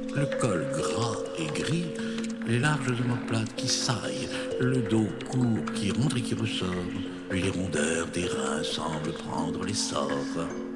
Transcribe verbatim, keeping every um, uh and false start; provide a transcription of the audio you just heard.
le col gras et gris, les larges omoplates qui saillent, le dos court qui rentre et qui ressort, puis les rondeurs des reins semblent prendre l'essor.